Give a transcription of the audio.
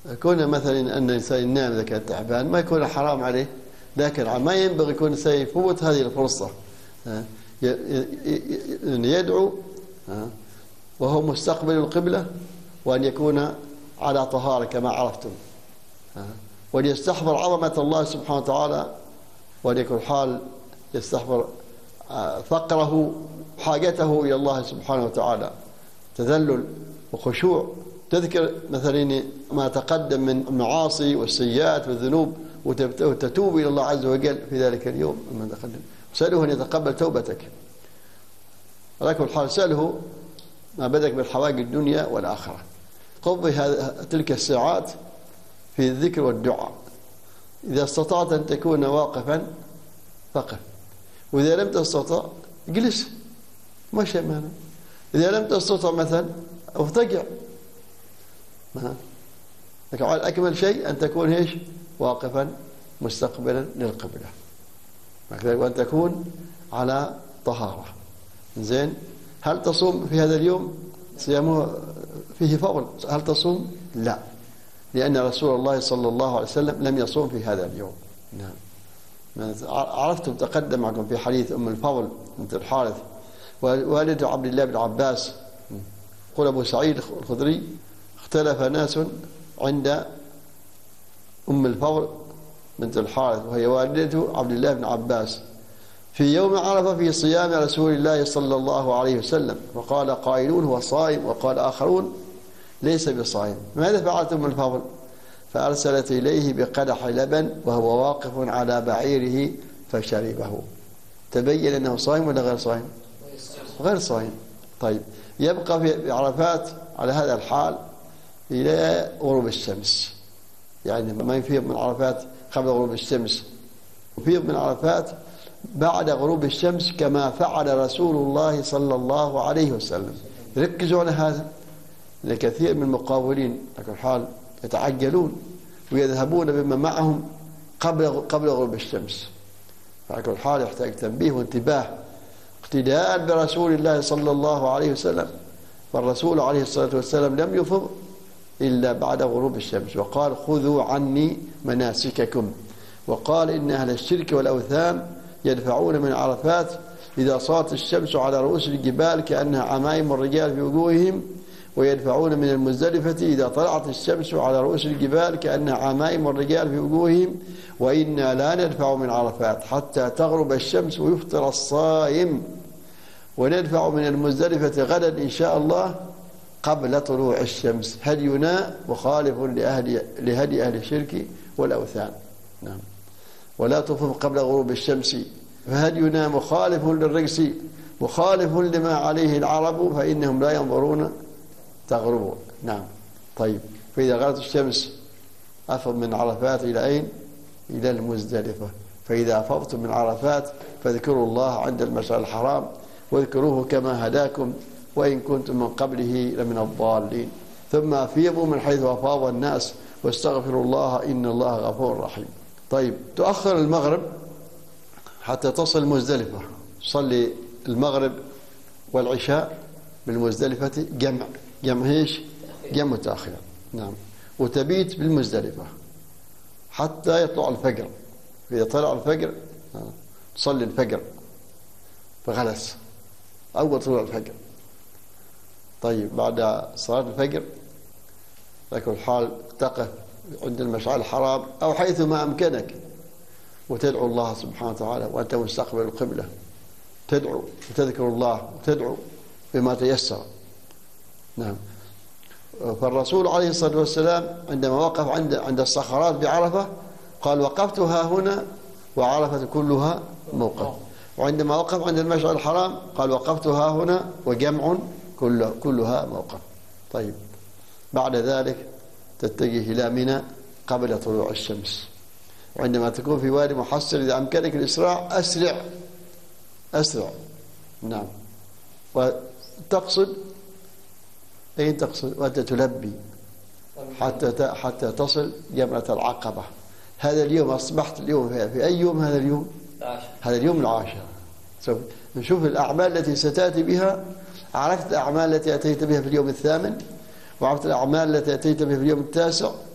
كون مثلا أن الإنسان ينام إذا كان تعبان ما يكون حرام عليه، لكن ما ينبغي يكون سيفوت هذه الفرصة يدعو وهو مستقبل القبلة، وأن يكون على طهارة كما عرفتم، وأن يستحضر عظمة الله سبحانه وتعالى، وأن يكون حال يستحضر فقره حاجته إلى الله سبحانه وتعالى، تذلل وخشوع، تذكر مثلا ما تقدم من المعاصي والسيئات والذنوب وتتوب إلى الله عز وجل في ذلك اليوم مما تقدم. سأله أن يتقبل توبتك، ولكن الحال سأله ما بدك بالحوائج الدنيا والآخرة. قضي تلك الساعات في الذكر والدعاء. إذا استطعت أن تكون واقفا فقف، وإذا لم تستطع اجلس، ما شيء مانع. إذا لم تستطع مثلا اضطجع. لكن على أكمل شيء أن تكون إيش؟ واقفا مستقبلا للقبلة، وأن تكون على طهارة. زين. هل تصوم في هذا اليوم؟ صيامه فيه فضل. هل تصوم؟ لا، لأن رسول الله صلى الله عليه وسلم لم يصوم في هذا اليوم. نعم. عرفتم تقدم معكم في حديث أم الفضل بنت الحارث والد عبد الله بن عباس. قال أبو سعيد الخدري: اختلف ناس عند أم الفضل بنت الحارث وهي والدة عبد الله بن عباس في يوم عرفة في صيام رسول الله صلى الله عليه وسلم، فقال قائلون هو صائم، وقال آخرون ليس بصائم. ماذا فعلت أم الفضل؟ فأرسلت إليه بقدح لبن وهو واقف على بعيره فشربه. تبين أنه صائم ولا غير صائم؟ غير صائم. طيب، يبقى في عرفات على هذا الحال إلى غروب الشمس، يعني ما يفيض من عرفات قبل غروب الشمس، يفيض من عرفات بعد غروب الشمس كما فعل رسول الله صلى الله عليه وسلم. ركزوا على هذا، لكثير من المقاولين لكن الحال يتعجلون ويذهبون بما معهم قبل غروب الشمس، فعلى الحال يحتاج تنبيه وانتباه اقتداء برسول الله صلى الله عليه وسلم. فالرسول عليه الصلاة والسلام لم يفض إلا بعد غروب الشمس، وقال خذوا عني مناسككم، وقال إن أهل الشرك والأوثان يدفعون من عرفات إذا صارت الشمس على رؤوس الجبال كأنها عمائم الرجال في وجوههم، ويدفعون من المزدلفة إذا طلعت الشمس على رؤوس الجبال كأنها عمائم الرجال في وجوههم، وإنا لا ندفع من عرفات حتى تغرب الشمس ويفطر الصائم، وندفع من المزدلفة غدا إن شاء الله قبل طلوع الشمس. هدينا مخالف لهدي أهل الشرك والأوثان. نعم. ولا تفض قبل غروب الشمس، فهدينا مخالف للرجس مخالف لما عليه العرب فإنهم لا ينظرون تغرب. نعم. طيب، فإذا غربت الشمس أفض من عرفات إلى أين؟ إلى المزدلفة. فإذا أفضتم من عرفات فاذكروا الله عند المشعر الحرام واذكروه كما هداكم وإن كنتم من قبله لمن الضالين، ثم أفيضوا من حيث أفاض الناس واستغفروا الله إن الله غفور رحيم. طيب، تؤخر المغرب حتى تصل المزدلفة، صلي المغرب والعشاء بالمزدلفة جمع ايش؟ جمع متأخر. نعم. وتبيت بالمزدلفة حتى يطلع الفجر. إذا طلع الفجر تصلي الفجر فغلس أول طلوع الفجر. طيب، بعد صلاة الفجر لكن الحال تقف عند المشعر الحرام أو حيث ما أمكنك وتدعو الله سبحانه وتعالى وأنت مستقبل القبلة، تدعو وتذكر الله وتدعو بما تيسر. نعم. فالرسول عليه الصلاة والسلام عندما وقف عند الصخرات بعرفة قال وقفت ها هنا وعرفة كلها موقف، وعندما وقف عند المشعر الحرام قال وقفت ها هنا وجمع كلها موقف. طيب، بعد ذلك تتجه إلى منى قبل طلوع الشمس، وعندما تكون في وادي محصر إذا أمكنك الإسراع أسرع. نعم. وتقصد أين تقصد؟ وأنت تلبي حتى تصل جمرة العقبة. هذا اليوم أصبحت اليوم في أي يوم هذا اليوم؟ هذا اليوم العاشر. سوف نشوف الأعمال التي ستأتي بها. عرفت الأعمال التي أتيت بها في اليوم الثامن، وعرفت الأعمال التي أتيت بها في اليوم التاسع،